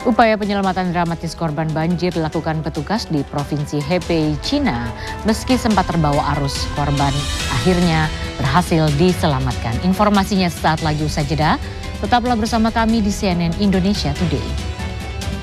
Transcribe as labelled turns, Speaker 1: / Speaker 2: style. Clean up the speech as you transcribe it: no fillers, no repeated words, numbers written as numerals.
Speaker 1: Upaya penyelamatan dramatis korban banjir dilakukan petugas di Provinsi Hebei, Cina. Meski sempat terbawa arus, korban akhirnya berhasil diselamatkan. Informasinya saat lagi usai jeda. Tetaplah bersama kami di CNN Indonesia Today.